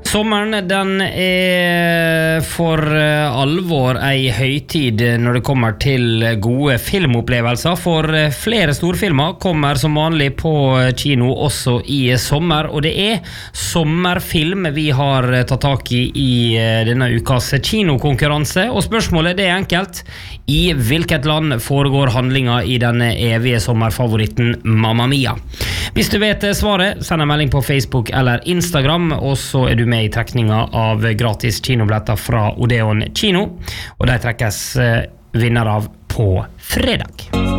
Sommeren, den for alvor ei høytid når det kommer til gode filmopplevelser, for flere storfilmer kommer som vanlig på kino også i sommer, og det sommerfilm vi har tatt tak i denne ukas kinokonkurranse, og spørsmålet det enkelt: i hvilket land foregår handlinga i denne evige sommerfavoritten Mamma Mia? Hvis du vet svaret, send en melding på Facebook eller Instagram, og så du med i trekninga av gratis kinobilletter fra Odeon Kino, og de trekkes vinner av på fredag.